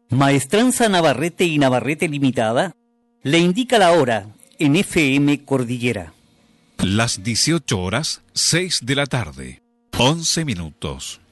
Maestranza Navarrete y Navarrete Limitada le indica la hora en FM Cordillera. Las 18 horas, 6 de la tarde, 11 minutos.